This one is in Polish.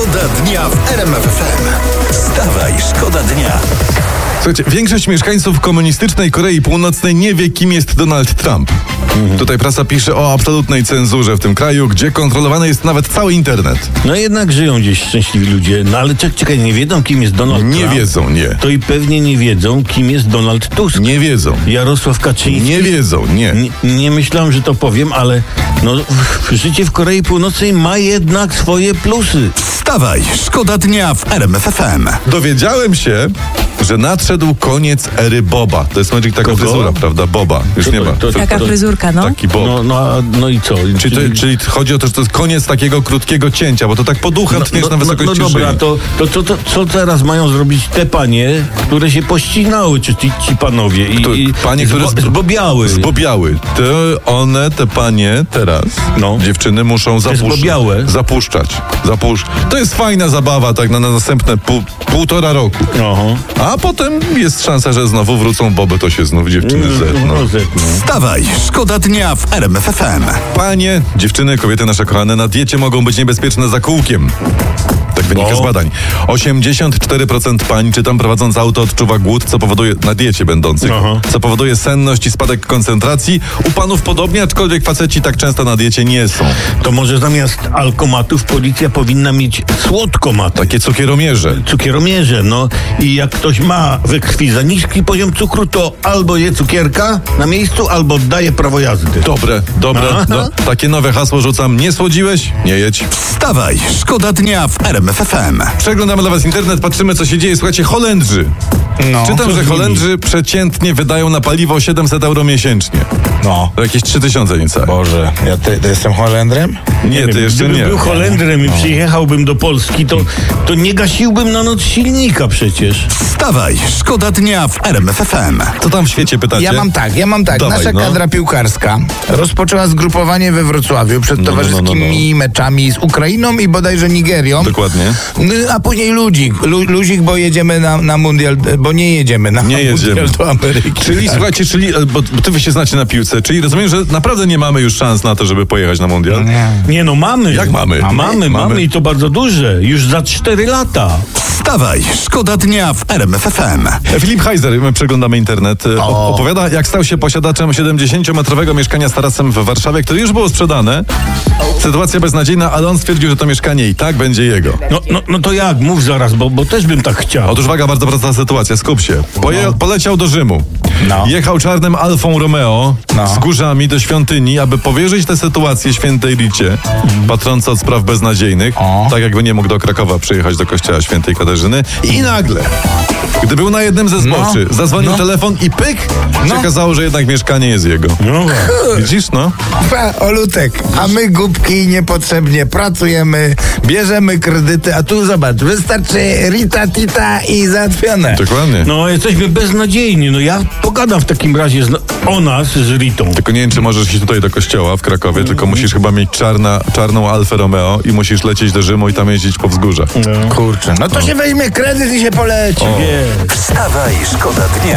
Szkoda dnia w RMF FM. Wstawaj, szkoda dnia. Słuchajcie, większość mieszkańców komunistycznej Korei Północnej nie wie, kim jest Donald Trump. Tutaj prasa pisze o absolutnej cenzurze w tym kraju, gdzie kontrolowany jest nawet cały internet. No jednak żyją gdzieś szczęśliwi ludzie. No ale czekaj, nie wiedzą, kim jest Donald Trump? Nie wiedzą, nie. To i pewnie nie wiedzą, kim jest Donald Tusk. Nie wiedzą. Jarosław Kaczyński. Nie wiedzą, nie. Nie myślałem, że to powiem, ale no, życie w Korei Północnej ma jednak swoje plusy. Wstawaj, szkoda dnia w RMF FM. Dowiedziałem się, że nadszedł koniec ery Boba. To jest taka Kogo? fryzura, prawda? Boba. Już Co nie to- ma. to- Taka fryzurka, no. Taki Bob. No i co? Czyli chodzi o to, że to jest koniec takiego krótkiego cięcia, bo to tak poducha tniesz na wysokości no dobra, szyi. to co teraz mają zrobić te panie, które się pościnały, czy ci panowie Panie, które zbobiały. Zbobiały. Te panie teraz, dziewczyny muszą zbobiałe. zapuszczać. To jest fajna zabawa, tak na następne półtora roku. Aha. A potem jest szansa, że znowu wrócą boby, to się znów dziewczyny zetną. Wstawaj, szkoda dnia w RMF FM. Panie, dziewczyny, kobiety nasze kochane, na diecie mogą być niebezpieczne za kółkiem. Tak wynika z badań. 84% pań, czytam, prowadząc auto, odczuwa głód, co powoduje, na diecie będących, co powoduje senność i spadek koncentracji. U panów podobnie, aczkolwiek faceci tak często na diecie nie są. To może zamiast alkomatów policja powinna mieć słodkomaty. Takie cukieromierze. Cukieromierze, no. I jak ktoś ma we krwi za niski poziom cukru, to albo je cukierka na miejscu, albo oddaje prawo jazdy. Dobre. No, takie nowe hasło rzucam. Nie słodziłeś? Nie jedź. Wstawaj, szkoda dnia w RMF FM. Przeglądamy dla was internet, patrzymy, co się dzieje. Słuchajcie, Holendrzy. Czytam, że Holendrzy przeciętnie wydają na paliwo 700 euro miesięcznie. No. To jakieś 3000 niecałe. Boże, ja to jestem Holendrem? Nie, ty jeszcze Gdybym nie. był Holendrem i przyjechałbym do Polski, to nie gasiłbym na noc silnika przecież. Wstawaj, szkoda dnia w RMF FM. Co tam w świecie pytacie? Ja mam tak. Dawaj, Nasza kadra piłkarska rozpoczęła zgrupowanie we Wrocławiu przed towarzyskimi meczami z Ukrainą i bodajże Nigerią. Dokładnie. A później luzik, bo jedziemy na mundial, bo nie jedziemy na mundial do Ameryki. Czyli słuchajcie, bo wy się znacie na piłce, czyli rozumiem, że naprawdę nie mamy już szans na to, żeby pojechać na mundial? Nie no, mamy. Jak mamy? Mamy i to bardzo duże. Już za 4 lata. Wstawaj, szkoda dnia w RMF FM. Filip Heiser, my przeglądamy internet, opowiada, jak stał się posiadaczem 70-metrowego mieszkania z tarasem w Warszawie, które już było sprzedane. Sytuacja beznadziejna, ale on stwierdził, że to mieszkanie i tak będzie jego. No to jak? Mów zaraz, bo też bym tak chciał. Otóż uwaga, bardzo prosta sytuacja, skup się. Poleciał do Rzymu. Jechał czarnym Alfą Romeo z górzami do świątyni, aby powierzyć tę sytuację świętej Ricie, patronce od spraw beznadziejnych, tak jakby nie mógł do Krakowa przyjechać do kościoła świętej Katarzyny. I nagle, gdy był na jednym ze zboczy, zadzwonił telefon i pyk, się okazało, że jednak mieszkanie jest jego. Widzisz, Olutek, a my głupki niepotrzebnie pracujemy, bierzemy kredyty, a tu zobacz, wystarczy Rita, Tita i załatwione. Dokładnie. No, jesteśmy beznadziejni. No ja pogadam w takim razie o nas z Ritą. Tylko nie wiem, czy możesz iść tutaj do kościoła w Krakowie, tylko musisz chyba mieć czarną Alfę Romeo i musisz lecieć do Rzymu i tam jeździć po wzgórzach. Kurczę, no to się weźmie kredyt i się poleci. Wstawaj, szkoda dnia.